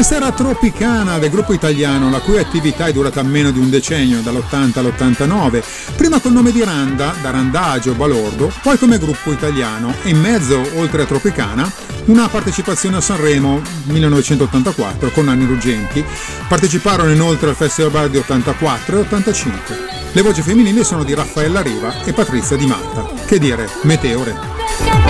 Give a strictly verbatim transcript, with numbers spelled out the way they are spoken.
Questa era Tropicana del gruppo italiano, la cui attività è durata meno di un decennio, dall'ottanta all'ottantanove, prima col nome di Randa, da Randagio Balordo, poi come gruppo italiano, e in mezzo, oltre a Tropicana, una partecipazione a Sanremo millenovecentottantaquattro con Nanni Ruggenti. Parteciparono inoltre al Festival Bar di ottantaquattro e ottantacinque. Le voci femminili sono di Raffaella Riva e Patrizia Di Matta. Che dire, Meteore.